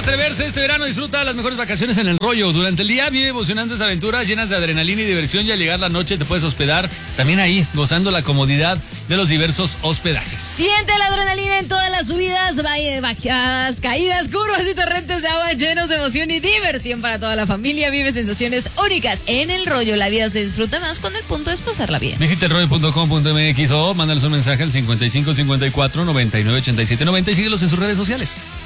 atreverse este verano, disfruta las mejores vacaciones en El Rollo. Durante el día vive emocionantes aventuras llenas de adrenalina y diversión, y al llegar la noche te puedes hospedar también ahí, gozando la comodidad de los diversos hospedajes. Siente la adrenalina en todas las subidas, bajadas, caídas, curvas y torrentes de agua llenos de emoción y diversión para toda la familia. Vive sensaciones únicas en El Rollo. La vida se disfruta más cuando el punto es pasarla bien. Visita elrollo.com.mx o mándales un mensaje al 5554 998790 y síguelos en sus redes sociales.